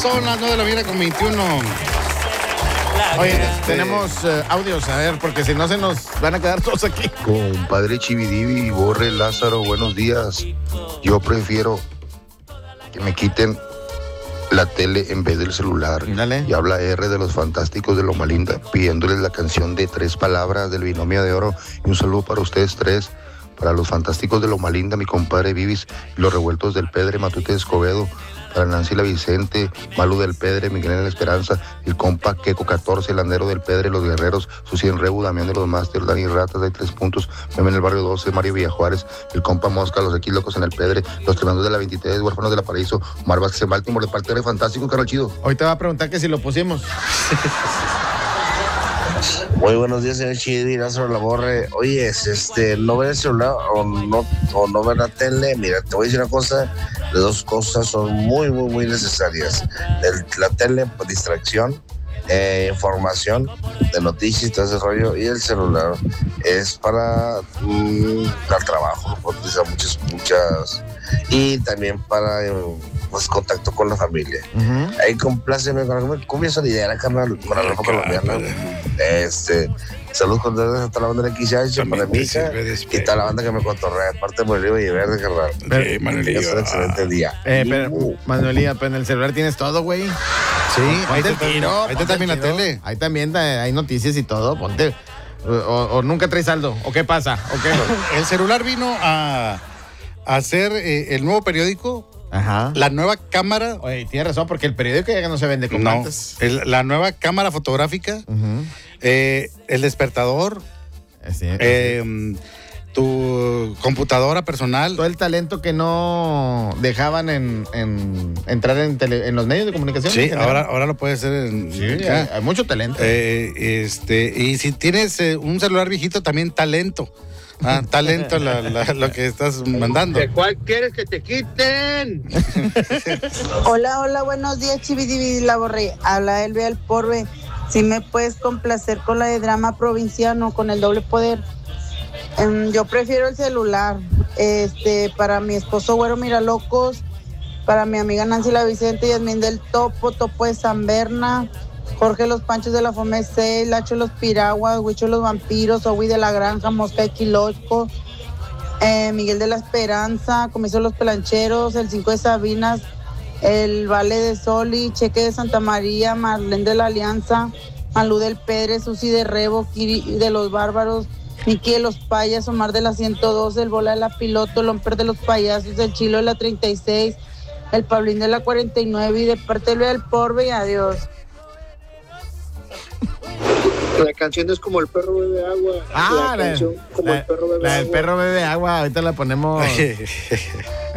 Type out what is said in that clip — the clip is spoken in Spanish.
Son las 9 de la mañana con 21. Oye, tenemos audios, a ver, porque si no se nos van a quedar todos aquí. Compadre Chividivi, Borre, Lázaro, buenos días. Yo prefiero que me quiten la tele en vez del celular. Dale. Y habla R de los Fantásticos de Loma Linda, pidiéndoles la canción de 3 palabras del Binomio de Oro. Y un saludo para ustedes 3, para los Fantásticos de Loma Linda, mi compadre Vivis, y los Revueltos del Pedre, Matute de Escobedo, para Nancy La Vicente, Malu del Pedre, Miguel en la Esperanza, el compa Queco 14, el Andero del Pedre, los Guerreros, Susi Enrebu, Damián de los Máster, Dani Ratas, hay 3 puntos, Meme en el Barrio 12, Mario Villajuárez, el compa Mosca, los X Locos en el Pedre, los Tremendos de la 23, Huérfanos de la Paraíso, Omar Vázquez en Baltimore, de parte de Fantástico, carnal chido. Hoy te va a preguntar que si lo pusimos. Muy buenos días, señor Chidi, Lázaro La Borre. Oye, no ver el celular o no ver la tele. Mira, te voy a decir una cosa, las dos cosas son muy, muy, muy necesarias. La tele, pues, distracción, información de noticias, todo ese rollo, y el celular es para dar trabajo, utilizar muchas, y también para pues contacto con la familia. Ahí compláceme con la cumbia sonidera, carnal, con la ropa colombiana. Saludos cordiales a toda la banda de XH, para mi hija y toda la banda que me cotorrea, aparte de Bolívar y Verde, carnal. Manuelillo. Es un excelente día. Pero, Manuelía, pero en el celular tienes todo, güey. Sí, ahí está también la tele. Ahí también hay noticias y todo, ponte. O nunca traes saldo, o qué pasa, o qué. El celular vino a hacer el nuevo periódico. Ajá. La nueva cámara. Oye, tienes razón, porque el periódico ya no se vende como antes. La nueva cámara fotográfica, el despertador, tu computadora personal. Todo el talento que no dejaban en entrar en los medios de comunicación. Sí, ahora lo puedes hacer hay mucho talento. Y si tienes un celular viejito, también talento. Talento lo que estás mandando. ¿De cuál quieres que te quiten? Hola, buenos días, Chividivi La Borre. Habla Elvia del Porbe. Si me puedes complacer con la de drama provinciano, con el doble poder. Yo prefiero el celular. Para mi esposo Güero Miralocos, para mi amiga Nancy La Vicente, Yasmín del Topo de San Berna, Jorge Los Panchos de la Fome 6, Lacho Los Piraguas, Huicho Los Vampiros, Owi de la Granja, Mosca de Quilosco, Miguel de la Esperanza, Comiso Los Pelancheros, el 5 de Sabinas, el Vale de Soli, Cheque de Santa María, Marlene de la Alianza, Malú del Pedre, Susi de Rebo, Kiri de los Bárbaros, Miki de los Payas, Omar de la 112, el Bola de la Piloto, el Lomper de los Payasos, el Chilo de la 36, el Pablín de la 49, y de parte del Porbe, y adiós. La canción es como el perro bebe agua. El perro bebe agua, ahorita la ponemos.